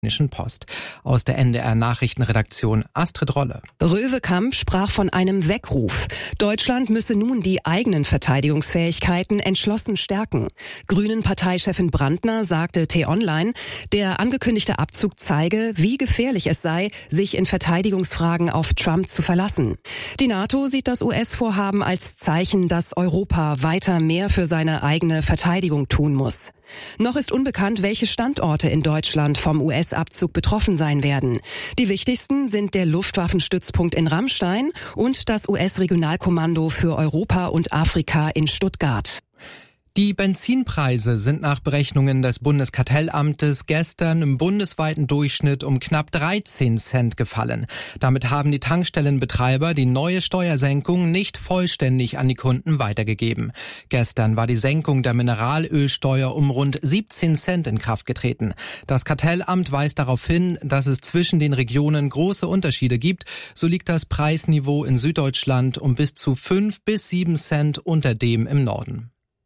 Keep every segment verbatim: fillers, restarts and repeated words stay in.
Post. Aus der N D R-Nachrichtenredaktion Astrid Rolle. Röwekamp sprach von einem Weckruf. Deutschland müsse nun die eigenen Verteidigungsfähigkeiten entschlossen stärken. Grünen-Parteichefin Brandner sagte T-Online, der angekündigte Abzug zeige, wie gefährlich es sei, sich in Verteidigungsfragen auf Trump zu verlassen. Die NATO sieht das U S-Vorhaben als Zeichen, dass Europa weiter mehr für seine eigene Verteidigung tun muss. Noch ist unbekannt, welche Standorte in Deutschland vom U S-Abzug betroffen sein werden. Die wichtigsten sind der Luftwaffenstützpunkt in Ramstein und das U S-Regionalkommando für Europa und Afrika in Stuttgart. Die Benzinpreise sind nach Berechnungen des Bundeskartellamtes gestern im bundesweiten Durchschnitt um knapp dreizehn Cent gefallen. Damit haben die Tankstellenbetreiber die neue Steuersenkung nicht vollständig an die Kunden weitergegeben. Gestern war die Senkung der Mineralölsteuer um rund siebzehn Cent in Kraft getreten. Das Kartellamt weist darauf hin, dass es zwischen den Regionen große Unterschiede gibt. So liegt das Preisniveau in Süddeutschland um bis zu fünf bis sieben Cent unter dem im Norden.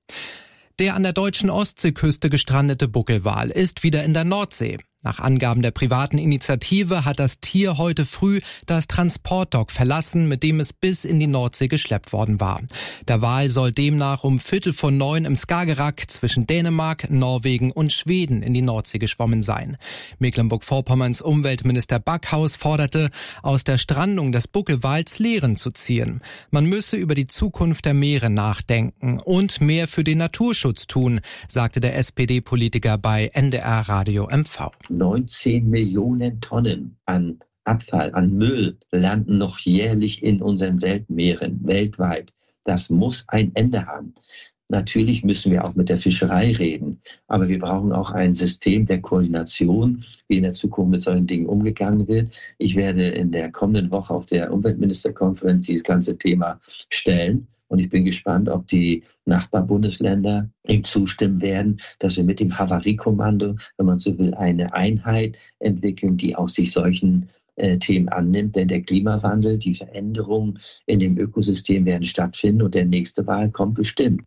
Der an der deutschen Ostseeküste gestrandete Buckelwal ist wieder in der Nordsee. Nach Angaben der privaten Initiative hat das Tier heute früh das Transportdock verlassen, mit dem es bis in die Nordsee geschleppt worden war. Der Wal soll demnach um Viertel vor neun im Skagerrak zwischen Dänemark, Norwegen und Schweden in die Nordsee geschwommen sein. Mecklenburg-Vorpommerns Umweltminister Backhaus forderte, aus der Strandung des Buckelwals Lehren zu ziehen. Man müsse über die Zukunft der Meere nachdenken und mehr für den Naturschutz tun, sagte der S P D-Politiker bei N D R Radio M V. neunzehn Millionen Tonnen an Abfall, an Müll landen noch jährlich in unseren Weltmeeren, weltweit. Das muss ein Ende haben. Natürlich müssen wir auch mit der Fischerei reden, aber wir brauchen auch ein System der Koordination, wie in der Zukunft mit solchen Dingen umgegangen wird. Ich werde in der kommenden Woche auf der Umweltministerkonferenz dieses ganze Thema stellen. Und ich bin gespannt, ob die Nachbarbundesländer ihm zustimmen werden, dass wir mit dem Havariekommando, wenn man so will, eine Einheit entwickeln, die auch sich solchen äh, Themen annimmt. Denn der Klimawandel, die Veränderungen in dem Ökosystem werden stattfinden und der nächste Wahl kommt bestimmt.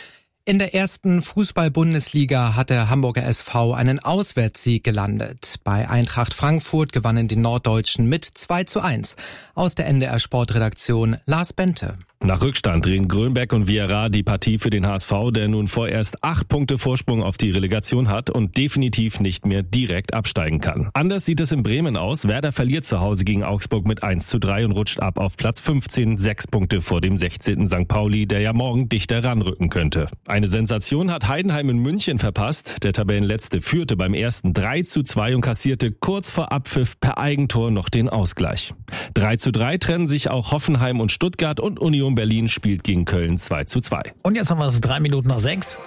In der ersten Fußball-Bundesliga hat der Hamburger S V einen Auswärtssieg gelandet. Bei Eintracht Frankfurt gewannen die Norddeutschen mit zwei zu eins. Aus der N D R-Sportredaktion Lars Bente. Nach Rückstand drehen Grönberg und Vieira die Partie für den H S V, der nun vorerst acht Punkte Vorsprung auf die Relegation hat und definitiv nicht mehr direkt absteigen kann. Anders sieht es in Bremen aus. Werder verliert zu Hause gegen Augsburg mit eins zu drei und rutscht ab auf Platz fünfzehn, sechs Punkte vor dem sechzehnten Sankt Pauli, der ja morgen dichter ranrücken könnte. Eine Sensation hat Heidenheim in München verpasst. Der Tabellenletzte führte beim ersten drei zu zwei und kassierte kurz vor Abpfiff per Eigentor noch den Ausgleich. drei zu drei trennen sich auch Hoffenheim und Stuttgart und Union Berlin spielt gegen Köln zwei zu zwei. Und jetzt haben wir es drei Minuten nach sechs.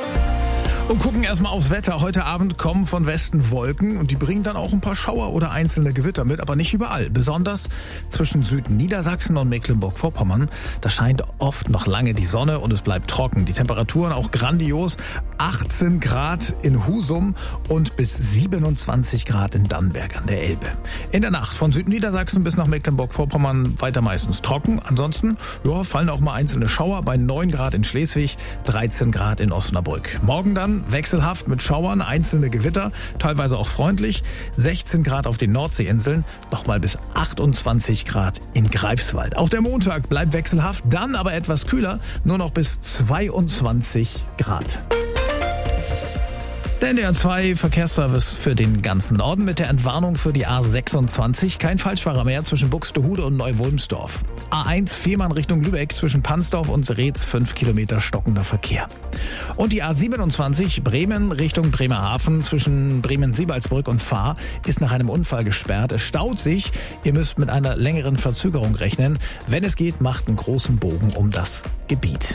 Und gucken erstmal aufs Wetter. Heute Abend kommen von Westen Wolken und die bringen dann auch ein paar Schauer oder einzelne Gewitter mit, aber nicht überall. Besonders zwischen Südniedersachsen und Mecklenburg-Vorpommern. Da scheint oft noch lange die Sonne und es bleibt trocken. Die Temperaturen auch grandios. achtzehn Grad in Husum und bis siebenundzwanzig Grad in Dannenberg an der Elbe. In der Nacht von Südniedersachsen bis nach Mecklenburg-Vorpommern weiter meistens trocken. Ansonsten ja, fallen auch mal einzelne Schauer bei neun Grad in Schleswig, dreizehn Grad in Osnabrück. Morgen dann wechselhaft mit Schauern, einzelne Gewitter, teilweise auch freundlich. sechzehn Grad auf den Nordseeinseln, nochmal bis achtundzwanzig Grad in Greifswald. Auch der Montag bleibt wechselhaft, dann aber etwas kühler, nur noch bis zweiundzwanzig Grad. Der N D R zwei Verkehrsservice für den ganzen Norden mit der Entwarnung für die A sechsundzwanzig. Kein Falschfahrer mehr zwischen Buxtehude und Neu-Wulmsdorf. A eins Fehmarn Richtung Lübeck zwischen Pansdorf und Seretz fünf Kilometer stockender Verkehr. Und die A siebenundzwanzig Bremen Richtung Bremerhaven zwischen Bremen-Seebaldsbrück und Fahr ist nach einem Unfall gesperrt. Es staut sich. Ihr müsst mit einer längeren Verzögerung rechnen. Wenn es geht, macht einen großen Bogen um das Gebiet.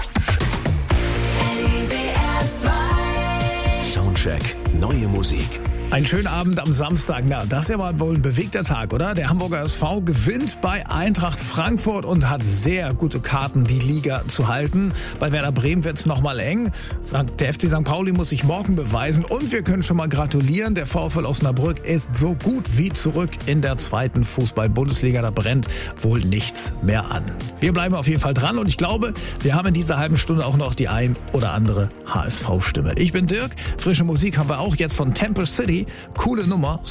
Soundcheck, neue Musik. Einen schönen Abend am Samstag. Na, das ist ja mal wohl ein bewegter Tag, oder? Der Hamburger S V gewinnt bei Eintracht Frankfurt und hat sehr gute Karten, die Liga zu halten. Bei Werder Bremen wird es nochmal eng. Der F C Sankt Pauli muss sich morgen beweisen. Und wir können schon mal gratulieren. Der VfL Osnabrück ist so gut wie zurück in der zweiten Fußball-Bundesliga. Da brennt wohl nichts mehr an. Wir bleiben auf jeden Fall dran. Und ich glaube, wir haben in dieser halben Stunde auch noch die ein oder andere H S V-Stimme. Ich bin Dirk. Frische Musik haben wir auch jetzt von Temple City. Coole Nummer.